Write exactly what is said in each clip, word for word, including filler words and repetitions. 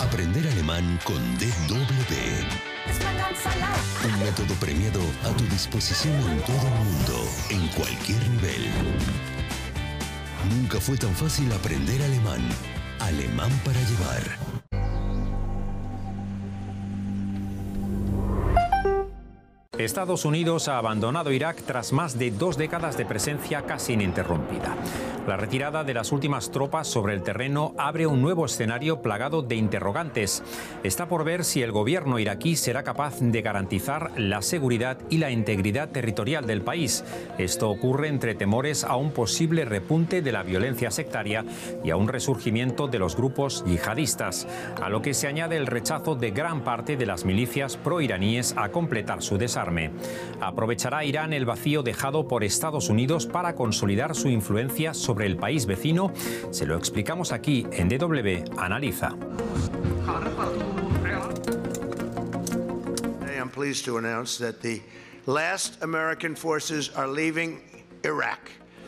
Aprender alemán con D W. Un método premiado a tu disposición en todo el mundo, en cualquier nivel. Nunca fue tan fácil aprender alemán. Alemán para llevar. Estados Unidos ha abandonado Irak tras más de dos décadas de presencia casi ininterrumpida. La retirada de las últimas tropas sobre el terreno abre un nuevo escenario plagado de interrogantes. Está por ver si el gobierno iraquí será capaz de garantizar la seguridad y la integridad territorial del país. Esto ocurre entre temores a un posible repunte de la violencia sectaria y a un resurgimiento de los grupos yihadistas, a lo que se añade el rechazo de gran parte de las milicias proiraníes a completar su desarme. ¿Aprovechará Irán el vacío dejado por Estados Unidos para consolidar su influencia sobre el país vecino? Se lo explicamos aquí en D W Analiza. I'm pleased to announce that the last American forces are leaving Iraq.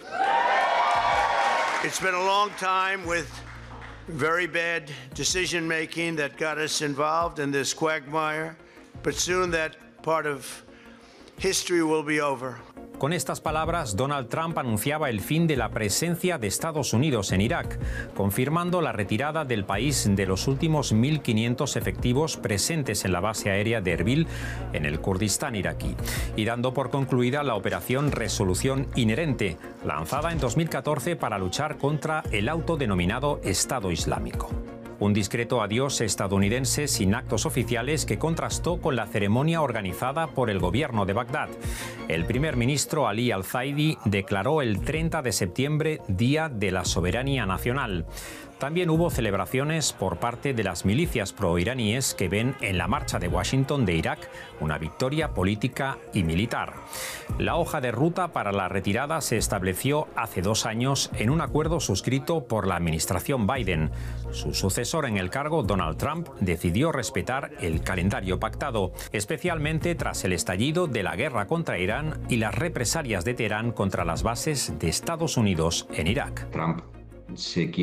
It's been a long time with very bad decision making that got us involved in this quagmire, but soon that part of history will be over. Con estas palabras, Donald Trump anunciaba el fin de la presencia de Estados Unidos en Irak, confirmando la retirada del país de los últimos mil quinientos efectivos presentes en la base aérea de Erbil, en el Kurdistán iraquí, y dando por concluida la operación Resolución Inherente, lanzada en dos mil catorce para luchar contra el autodenominado Estado Islámico. Un discreto adiós estadounidense sin actos oficiales que contrastó con la ceremonia organizada por el gobierno de Bagdad. El primer ministro Ali al-Zaidi declaró el treinta de septiembre Día de la Soberanía Nacional. También hubo celebraciones por parte de las milicias proiraníes que ven en la marcha de Washington de Irak una victoria política y militar. La hoja de ruta para la retirada se estableció hace dos años en un acuerdo suscrito por la administración Biden. Su sucesor en el cargo, Donald Trump, decidió respetar el calendario pactado, especialmente tras el estallido de la guerra contra Irán y las represalias de Teherán contra las bases de Estados Unidos en Irak. Trump se quiere